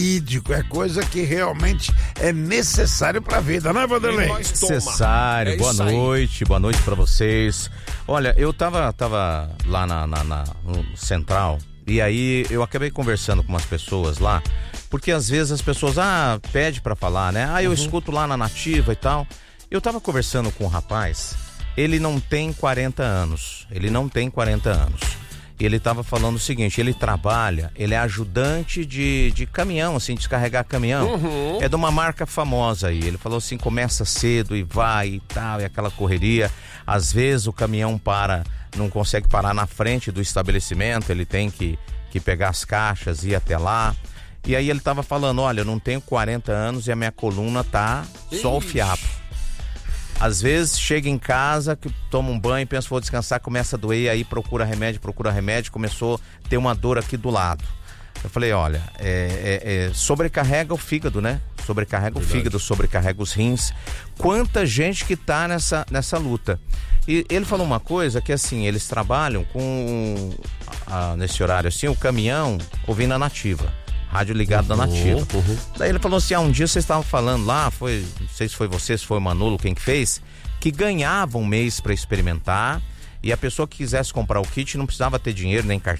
é coisa que realmente é necessário pra vida, né, Vanderlei? Necessário. Boa noite pra vocês. Olha, eu tava lá no Central, e aí eu acabei conversando com umas pessoas lá, porque às vezes as pessoas, pede pra falar, né? Eu escuto lá na Nativa e tal. Eu tava conversando com um rapaz, ele não tem 40 anos, E ele tava falando o seguinte, ele trabalha, ele é ajudante de caminhão, assim, descarregar caminhão. É de uma marca famosa aí. Ele falou assim, começa cedo e vai e tal, e aquela correria. Às vezes o caminhão não consegue parar na frente do estabelecimento, ele tem que pegar as caixas e ir até lá. E aí ele tava falando, olha, eu não tenho 40 anos e a minha coluna tá só o fiapo. Às vezes chega em casa, toma um banho, pensa, vou descansar, começa a doer, aí procura remédio, começou a ter uma dor aqui do lado. Eu falei, olha, sobrecarrega o fígado, né? Sobrecarrega o fígado, sobrecarrega os rins. Quanta gente que tá nessa luta. E ele falou uma coisa que, assim, eles trabalham com, nesse horário assim, o caminhão ouvindo a Nativa. Rádio ligado da Nativa. Daí ele falou assim, um dia vocês estavam falando lá, não sei se foi você, se foi o Manolo, quem que fez, que ganhava um mês para experimentar, e a pessoa que quisesse comprar o kit não precisava ter dinheiro, nem cartão.